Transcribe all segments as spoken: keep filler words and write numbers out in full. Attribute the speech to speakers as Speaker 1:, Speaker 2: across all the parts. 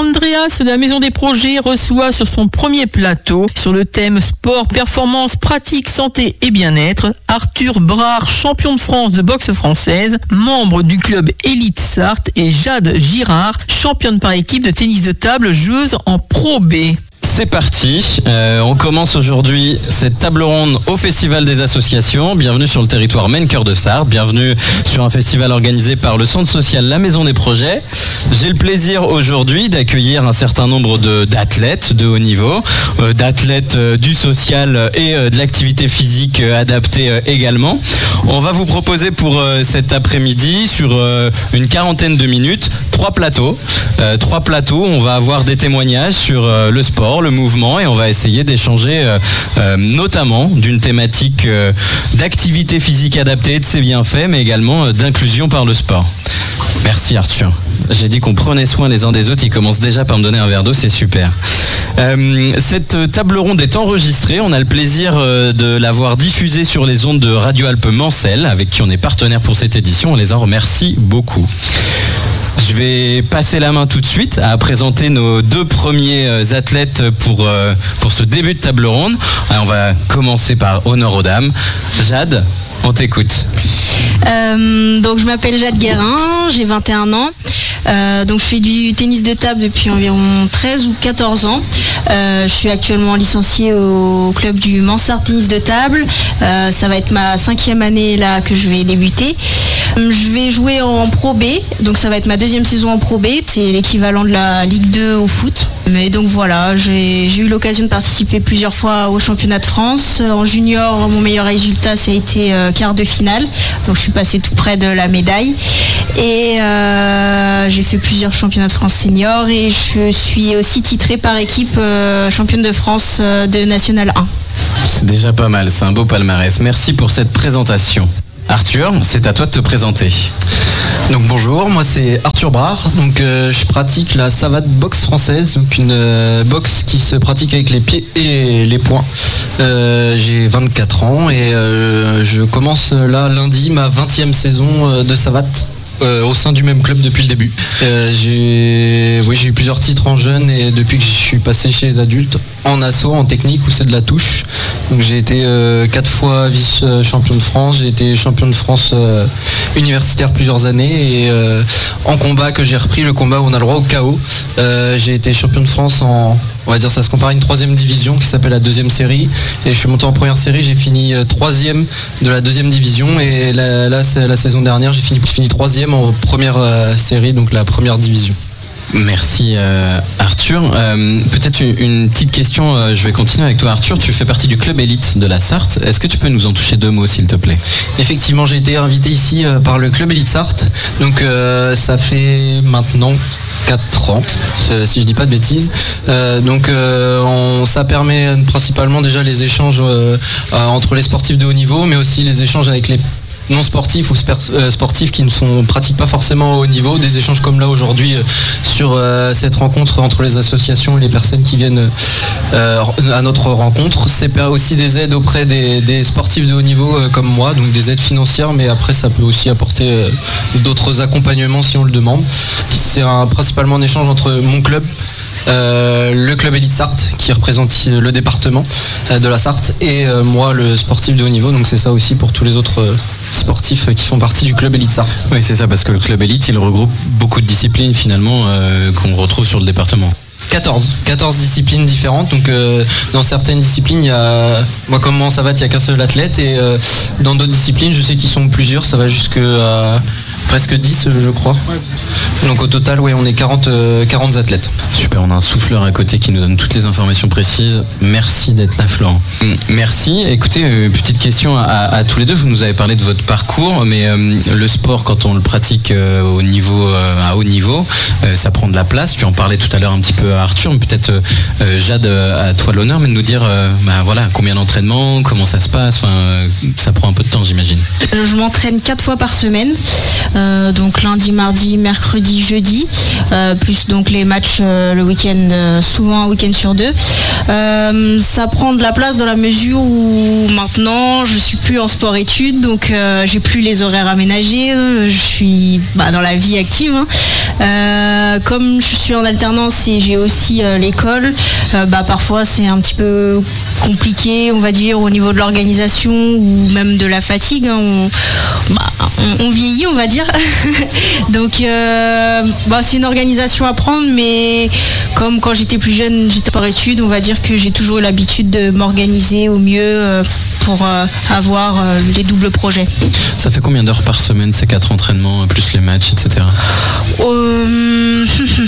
Speaker 1: Andreas de la Maison des Projets reçoit sur son premier plateau, sur le thème sport, performance, pratique, santé et bien-être, Arthur Brard, champion de France de boxe française, membre du club Élite Sarthe, et Jade Girard, championne par équipe de tennis de table, joueuse en Pro B.
Speaker 2: C'est parti, euh, on commence aujourd'hui cette table ronde au Festival des associations. Bienvenue sur le territoire Maine Cœur de Sarthe, bienvenue sur un festival organisé par le centre social La Maison des Projets. J'ai le plaisir aujourd'hui d'accueillir un certain nombre de, d'athlètes de haut niveau, euh, d'athlètes euh, du social et euh, de l'activité physique euh, adaptée euh, également. On va vous proposer pour euh, cet après-midi sur euh, une quarantaine de minutes, trois plateaux. Euh, trois plateaux, on va avoir des témoignages sur euh, le sport, le mouvement, et on va essayer d'échanger euh, euh, notamment d'une thématique euh, d'activité physique adaptée, de ses bienfaits, mais également euh, d'inclusion par le sport. Merci Arthur. J'ai dit qu'on prenait soin les uns des autres, ils commencent déjà par me donner un verre d'eau, c'est super. Euh, cette table ronde est enregistrée, on a le plaisir euh, de l'avoir diffusée sur les ondes de Radio Alpes Mancel, avec qui on est partenaire pour cette édition, on les en remercie beaucoup. Je vais passer la main tout de suite à présenter nos deux premiers athlètes pour, euh, pour ce début de table ronde. Alors on va commencer par honneur aux dames. Jade, on t'écoute.
Speaker 3: Euh, donc je m'appelle Jade Guérin, j'ai vingt et un ans. Euh, donc je fais du tennis de table depuis environ treize ou quatorze ans. Euh, je suis actuellement licenciée au club du Mansart Tennis de Table. Euh, ça va être ma cinquième année là que je vais débuter. Je vais jouer en Pro B, donc ça va être ma deuxième saison en Pro B. C'est l'équivalent de la Ligue deux au foot. Mais donc voilà, j'ai, j'ai eu l'occasion de participer plusieurs fois au championnat de France. En junior, mon meilleur résultat, ça a été euh, quart de finale. Donc je suis passée tout près de la médaille. Et euh, j'ai fait plusieurs championnats de France senior et je suis aussi titrée par équipe euh, championne de France euh, de National un.
Speaker 2: C'est déjà pas mal, c'est un beau palmarès. Merci pour cette présentation. Arthur, c'est à toi de te présenter.
Speaker 4: Donc bonjour, moi c'est Arthur Brard, donc euh, je pratique la savate boxe française, donc une euh, boxe qui se pratique avec les pieds et les, les poings. Euh, j'ai vingt-quatre ans et euh, je commence là lundi ma vingtième saison euh, de savate. Euh, au sein du même club depuis le début. Euh, j'ai, oui, j'ai eu plusieurs titres en jeune et depuis que je suis passé chez les adultes, en assaut, en technique où c'est de la touche. Donc j'ai été euh, quatre fois vice-champion de France, j'ai été champion de France euh, universitaire plusieurs années et euh, en combat que j'ai repris, le combat où on a le droit au K O, euh, j'ai été champion de France en, on va dire ça se compare à une troisième division qui s'appelle la deuxième série et je suis monté en première série, j'ai fini euh, troisième de la deuxième division et là, là c'est la saison dernière, j'ai fini, j'ai fini troisième en première euh, série, donc la première division.
Speaker 2: Merci euh, Arthur. Euh, peut-être une, une petite question, euh, je vais continuer avec toi Arthur. Tu fais partie du club élite de la Sarthe. Est-ce que tu peux nous en toucher deux mots s'il te plaît ?
Speaker 4: Effectivement, j'ai été invité ici euh, par le club élite Sarthe. Donc euh, ça fait maintenant quatre ans, si je dis pas de bêtises. Euh, donc euh, on, ça permet principalement déjà les échanges euh, euh, entre les sportifs de haut niveau, mais aussi les échanges avec les non sportifs ou sportifs qui ne sont, pratiquent pas forcément au haut niveau, des échanges comme là aujourd'hui euh, sur euh, cette rencontre entre les associations et les personnes qui viennent euh, à notre rencontre. C'est aussi des aides auprès des, des sportifs de haut niveau euh, comme moi, donc des aides financières, mais après ça peut aussi apporter euh, d'autres accompagnements si on le demande. C'est un, principalement un échange entre mon club, Euh, le club Élite Sarthe qui représente le département euh, de la Sarthe et euh, moi le sportif de haut niveau, donc c'est ça aussi pour tous les autres euh, sportifs qui font partie du club Élite Sarthe.
Speaker 2: Oui, c'est ça, parce que le club Élite il regroupe beaucoup de disciplines finalement euh, qu'on retrouve sur le département.
Speaker 4: quatorze, quatorze disciplines différentes, donc euh, dans certaines disciplines il y a, moi comme moi en savate il n'y a qu'un seul athlète et euh, dans d'autres disciplines je sais qu'ils sont plusieurs, ça va jusqu'à presque dix je crois. Donc au total ouais, on est quarante, euh, quarante athlètes.
Speaker 2: Super, on a un souffleur à côté qui nous donne toutes les informations précises. Merci d'être là Florent. Merci. Écoutez, euh, petite question à, à tous les deux, vous nous avez parlé de votre parcours, mais euh, le sport quand on le pratique euh, au niveau, euh, à haut niveau, euh, ça prend de la place. Tu en parlais tout à l'heure un petit peu à Arthur, mais peut-être euh, Jade, à toi l'honneur, mais de nous dire euh, bah, voilà, combien d'entraînements, comment ça se passe, enfin, ça prend un peu de temps j'imagine.
Speaker 3: Je m'entraîne quatre fois par semaine. euh, donc lundi, mardi, mercredi, jeudi, euh, plus donc les matchs euh, le week-end, euh, souvent un week-end sur deux. Euh, ça prend de la place dans la mesure où maintenant je suis plus en sport-études, donc euh, j'ai plus les horaires aménagés, je suis bah, dans la vie active. Hein. Euh, comme je suis en alternance et j'ai aussi euh, l'école, euh, bah, parfois c'est un petit peu compliqué, on va dire, au niveau de l'organisation ou même de la fatigue. Hein. On, bah, on, on vieillit, on va dire. Donc euh, bah, c'est une organisation à prendre, mais comme quand j'étais plus jeune, j'étais par études, on va dire que j'ai toujours eu l'habitude de m'organiser au mieux euh, pour euh, avoir euh, les doubles projets.
Speaker 2: Ça fait combien d'heures par semaine ces quatre entraînements, plus les matchs, et cetera?
Speaker 3: euh,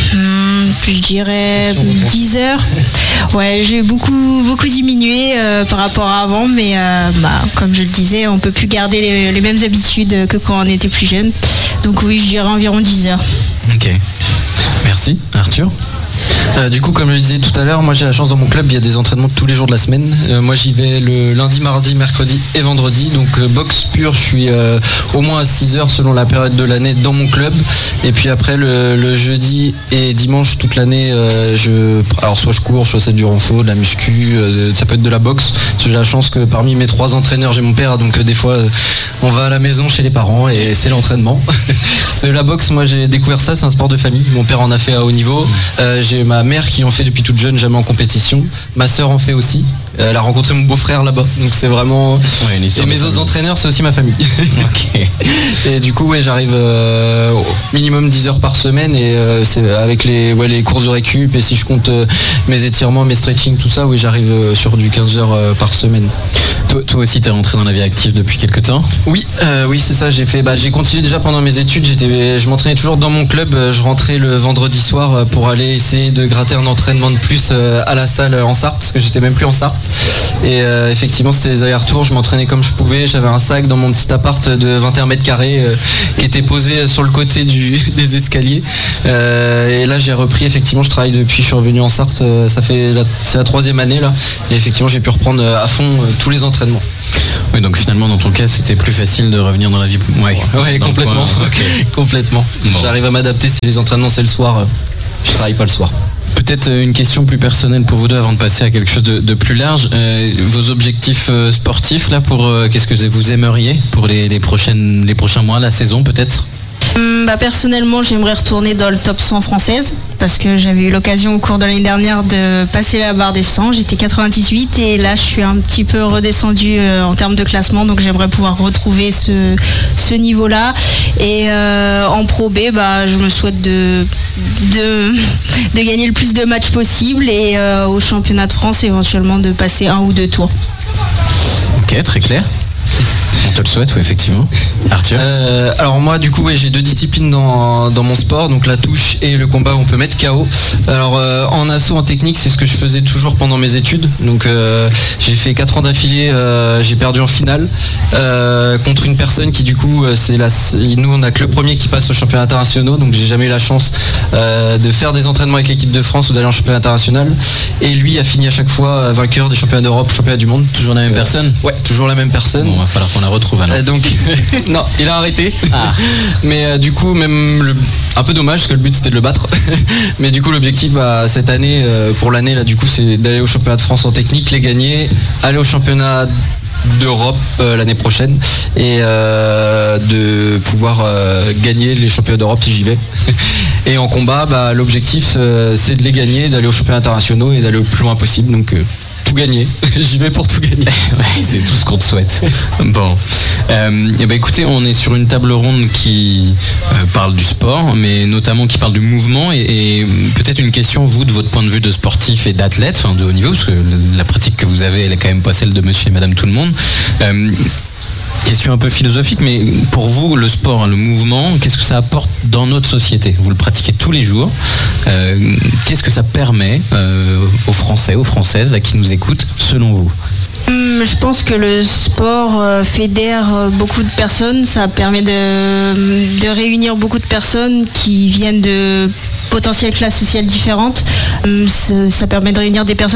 Speaker 3: Je dirais dix heures. Ouais, j'ai beaucoup, beaucoup diminué euh, par rapport à avant, mais euh, bah, comme je le disais, on peut plus garder les, les mêmes habitudes que quand on était plus jeune. Donc oui, je dirais environ dix heures.
Speaker 2: Ok. Merci. Arthur?
Speaker 4: Euh, du coup, comme je le disais tout à l'heure, moi j'ai la chance dans mon club, il y a des entraînements tous les jours de la semaine. Euh, moi j'y vais le lundi, mardi, mercredi et vendredi. Donc euh, boxe pure, je suis euh, au moins à six heures selon la période de l'année dans mon club. Et puis après le, le jeudi et dimanche toute l'année, euh, je, alors soit je cours, soit c'est du renfort, de la muscu, euh, ça peut être de la boxe. Parce que j'ai la chance que parmi mes trois entraîneurs, j'ai mon père, donc euh, des fois euh, on va à la maison chez les parents et c'est l'entraînement. Parce que la boxe, moi j'ai découvert ça, c'est un sport de famille. Mon père en a fait à haut niveau. Euh, j'ai ma mère qui en fait depuis toute jeune, jamais en compétition. Ma sœur en fait aussi. Elle a rencontré mon beau-frère là-bas. Donc c'est vraiment... Ouais, et mes autres entraîneurs, c'est aussi ma famille.
Speaker 2: Ok.
Speaker 4: Et du coup, ouais, j'arrive euh, au minimum dix heures par semaine. Et euh, c'est avec les, ouais, les courses de récup. Et si je compte euh, mes étirements, mes stretching, tout ça, oui, j'arrive euh, sur du quinze heures euh, par semaine.
Speaker 2: Toi, toi aussi, t'es rentré dans la vie active depuis quelques temps?
Speaker 4: Oui, euh, oui, c'est ça. J'ai fait, bah, j'ai continué déjà pendant mes études. J'étais, je m'entraînais toujours dans mon club. Je rentrais le vendredi soir pour aller essayer de gratter un entraînement de plus euh, à la salle en Sarthe, parce que j'étais même plus en Sarthe. Et euh, effectivement, c'était les allers-retours. Je m'entraînais comme je pouvais. J'avais un sac dans mon petit appart de vingt et un mètres carrés euh, qui était posé sur le côté du, des escaliers. Euh, et là, j'ai repris. Effectivement, je travaille depuis. Je suis revenu en Sarthe. Euh, ça fait la, c'est la troisième année là. Et effectivement, j'ai pu reprendre à fond euh, tous les entraînements.
Speaker 2: Oui, donc finalement, dans ton cas, c'était plus facile de revenir dans la vie.
Speaker 4: Ouais, ouais, complètement.
Speaker 2: Okay.
Speaker 4: Complètement. Bon. J'arrive à m'adapter. Si les entraînements c'est le soir, je travaille pas le soir.
Speaker 2: Peut-être une question plus personnelle pour vous deux avant de passer à quelque chose de, de plus large. Euh, vos objectifs euh, sportifs là pour euh, qu'est-ce que vous aimeriez pour les, les prochaines les prochains mois, la saison peut-être?
Speaker 3: Hum, bah, personnellement, j'aimerais retourner dans le top cent française parce que j'avais eu l'occasion au cours de l'année dernière de passer la barre des cent. J'étais quatre-vingt-dix-huit et là je suis un petit peu redescendue euh, en termes de classement, donc j'aimerais pouvoir retrouver ce, ce niveau-là. Et euh, en Pro B, bah, je me souhaite de, de, de gagner le plus de matchs possible et euh, au championnat de France éventuellement de passer un ou deux tours.
Speaker 2: Ok, très clair. On te le souhaite, oui, effectivement. Arthur?
Speaker 4: euh, Alors moi, du coup, ouais, j'ai deux disciplines dans, dans mon sport, donc la touche et le combat où on peut mettre K O. Alors euh, en assaut, en technique, c'est ce que je faisais toujours pendant mes études. Donc euh, j'ai fait quatre ans d'affilée, euh, j'ai perdu en finale euh, contre une personne qui, du coup, c'est la, nous on a que le premier qui passe aux championnats internationaux, donc j'ai jamais eu la chance euh, de faire des entraînements avec l'équipe de France ou d'aller en championnat international. Et lui a fini à chaque fois vainqueur des championnats d'Europe, championnats du monde.
Speaker 2: Toujours la même euh, personne?
Speaker 4: Ouais, toujours la même personne.
Speaker 2: Bon, va falloir qu'on la retrouve alors.
Speaker 4: Euh, donc non, il a arrêté. Ah. Mais euh, du coup, même le, un peu dommage parce que le but c'était de le battre. Mais du coup, l'objectif bah, cette année, euh, pour l'année là, du coup, c'est d'aller au championnat de France en technique, les gagner, aller au championnat d'Europe euh, l'année prochaine et euh, de pouvoir euh, gagner les championnats d'Europe si j'y vais. Et en combat, bah, l'objectif euh, c'est de les gagner, d'aller aux championnats internationaux et d'aller au plus loin possible. Donc euh, tout gagner. J'y vais pour tout gagner.
Speaker 2: Ouais, c'est tout ce qu'on te souhaite. Bon. Euh, et ben écoutez, on est sur une table ronde qui euh, parle du sport, mais notamment qui parle du mouvement. Et, et peut-être une question, vous, de votre point de vue de sportif et d'athlète, enfin de haut niveau, parce que la pratique que vous avez, elle est quand même pas celle de monsieur et madame tout le monde. Euh, Question un peu philosophique, mais pour vous, le sport, le mouvement, qu'est-ce que ça apporte dans notre société? Vous le pratiquez tous les jours. Euh, qu'est-ce que ça permet euh, aux Français, aux Françaises là, qui nous écoutent, selon vous?
Speaker 3: Je pense que le sport fédère beaucoup de personnes. Ça permet de, de réunir beaucoup de personnes qui viennent de potentielles classes sociales différentes. Ça, ça permet de réunir des personnes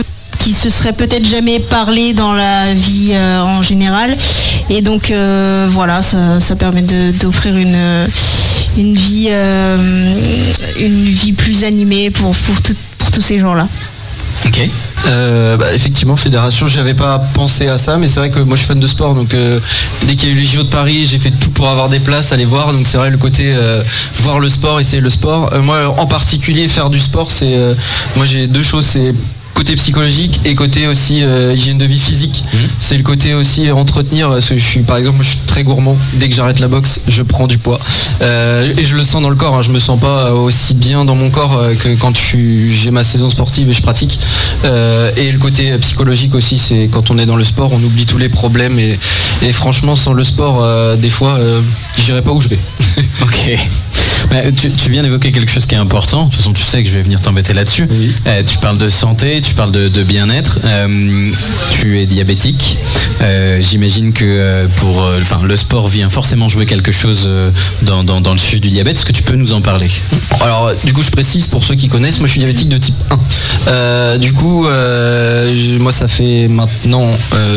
Speaker 3: qui se seraient peut-être jamais parlé dans la vie euh, en général. Et donc euh, voilà, ça, ça permet de, d'offrir une, une, vie, euh, une vie plus animée pour, pour, tout, pour tous ces gens-là.
Speaker 2: Ok.
Speaker 4: Euh, bah, effectivement, fédération, j'avais pas pensé à ça, mais c'est vrai que moi je suis fan de sport, donc euh, dès qu'il y a eu les J O de Paris, j'ai fait tout pour avoir des places, aller voir. Donc c'est vrai le côté euh, voir le sport, essayer le sport. Euh, moi en particulier faire du sport, c'est euh, moi j'ai deux choses, c'est côté psychologique et côté aussi euh, hygiène de vie physique. Mmh. C'est le côté aussi entretenir, parce que je suis, par exemple, je suis très gourmand. Dès que j'arrête la boxe, je prends du poids. Euh, et je le sens dans le corps, hein. Je me sens pas aussi bien dans mon corps que quand je suis, j'ai ma saison sportive et je pratique. Euh, et le côté psychologique aussi, c'est quand on est dans le sport, on oublie tous les problèmes. Et, et franchement, sans le sport, euh, des fois, euh, j'irai pas où je vais.
Speaker 2: Ok. Bah, tu, tu viens d'évoquer quelque chose qui est important. De toute façon, tu sais que je vais venir t'embêter là-dessus. Oui. Euh, tu parles de santé, tu parles de, de bien-être. Euh, tu es diabétique. Euh, j'imagine que euh, pour, euh, enfin, le sport vient forcément jouer quelque chose euh, dans, dans, dans le suivi du diabète. Est-ce que tu peux nous en parler ?
Speaker 4: Alors, du coup, je précise pour ceux qui connaissent. Moi, je suis diabétique de type un. Euh, du coup, euh, je, moi, ça fait maintenant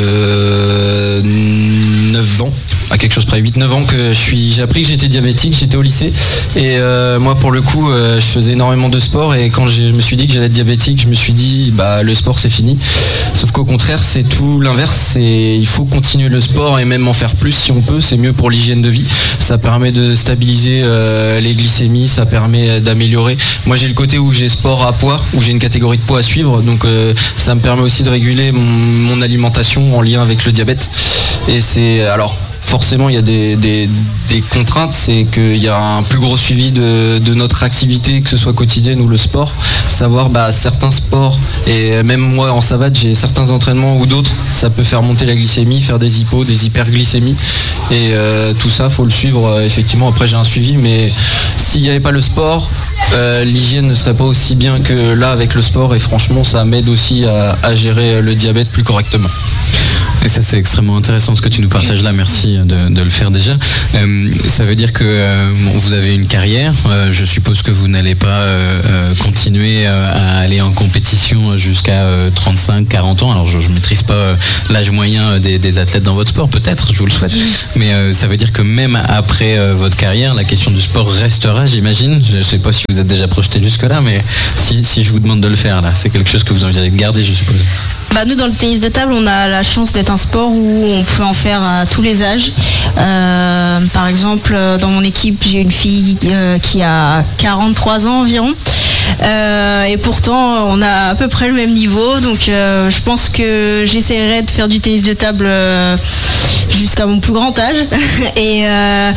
Speaker 4: euh, neuf ans. À quelque chose près, huit neuf ans que je suis, j'ai appris que j'étais diabétique, j'étais au lycée et euh, moi pour le coup euh, je faisais énormément de sport et quand je me suis dit que j'allais être diabétique, je me suis dit bah le sport c'est fini. Sauf qu'au contraire c'est tout l'inverse, c'est il faut continuer le sport et même en faire plus si on peut, c'est mieux pour l'hygiène de vie. Ça permet de stabiliser euh, les glycémies, ça permet d'améliorer. Moi j'ai le côté où j'ai sport à poids, où j'ai une catégorie de poids à suivre, donc euh, ça me permet aussi de réguler mon, mon alimentation en lien avec le diabète. Et c'est alors forcément il y a des, des, des contraintes, c'est qu'il y a un plus gros suivi de, de notre activité, que ce soit quotidienne ou le sport, savoir bah, certains sports et même moi en savate j'ai certains entraînements ou d'autres, ça peut faire monter la glycémie, faire des hypos, des hyperglycémies et euh, tout ça faut le suivre euh, effectivement. Après j'ai un suivi, mais s'il n'y avait pas le sport, euh, l'hygiène ne serait pas aussi bien que là avec le sport et franchement ça m'aide aussi à, à gérer le diabète plus correctement.
Speaker 2: Et ça c'est extrêmement intéressant ce que tu nous partages là, merci de, de le faire déjà. Euh, ça veut dire que euh, bon, vous avez une carrière, euh, je suppose que vous n'allez pas euh, euh, continuer euh, à aller en compétition jusqu'à euh, trente-cinq quarante ans. Alors je ne maîtrise pas euh, l'âge moyen des, des athlètes dans votre sport, peut-être, je vous le souhaite, mais euh, ça veut dire que même après euh, votre carrière, la question du sport restera, j'imagine. Je ne sais pas si vous êtes déjà projeté jusque-là, mais si, si je vous demande de le faire là, c'est quelque chose que vous envisagez de garder, je suppose.
Speaker 3: Bah nous dans le tennis de table on a la chance d'être un sport où on peut en faire à tous les âges. Euh, par exemple dans mon équipe j'ai une fille euh, qui a quarante-trois ans environ. Euh, et pourtant on a à peu près le même niveau, donc euh, je pense que j'essaierai de faire du tennis de table euh, jusqu'à mon plus grand âge et euh,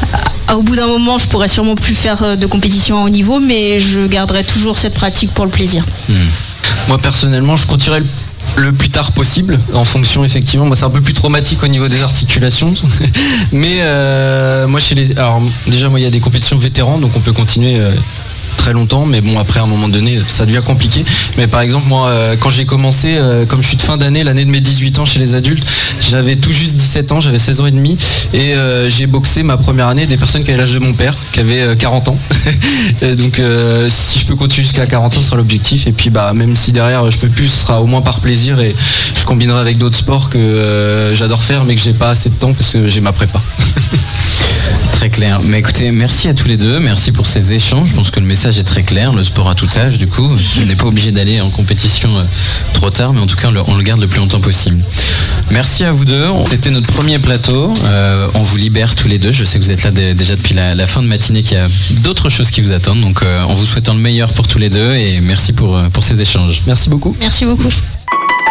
Speaker 3: au bout d'un moment je pourrais sûrement plus faire de compétition à haut niveau, mais je garderai toujours cette pratique pour le plaisir.
Speaker 4: Mmh. Moi personnellement je continuerai le le plus tard possible, en fonction effectivement, moi c'est un peu plus traumatique au niveau des articulations, mais euh, moi chez les, alors déjà moi il y a des compétitions vétérans, donc on peut continuer euh, très longtemps, mais bon après à un moment donné ça devient compliqué. Mais par exemple moi euh, quand j'ai commencé, euh, comme je suis de fin d'année, l'année de mes dix-huit ans chez les adultes, j'avais tout juste dix-sept ans, j'avais seize ans et demi et euh, j'ai boxé ma première année des personnes qui avaient l'âge de mon père, qui avaient euh, quarante ans. Et donc euh, si je peux continuer jusqu'à quarante ans ce sera l'objectif, et puis bah même si derrière je peux plus, ce sera au moins par plaisir et je combinerai avec d'autres sports que euh, j'adore faire mais que j'ai pas assez de temps parce que j'ai ma prépa.
Speaker 2: Très clair. Mais écoutez, merci à tous les deux, merci pour ces échanges. Je pense que le message est très clair, le sport à tout âge, du coup, on n'est pas obligé d'aller en compétition euh, trop tard, mais en tout cas, on le, on le garde le plus longtemps possible. Merci à vous deux. C'était notre premier plateau. Euh, on vous libère tous les deux. Je sais que vous êtes là d- déjà depuis la, la fin de matinée, qu'il y a d'autres choses qui vous attendent. Donc, euh, en vous souhaitant le meilleur pour tous les deux et merci pour, pour ces échanges.
Speaker 4: Merci beaucoup.
Speaker 3: Merci beaucoup.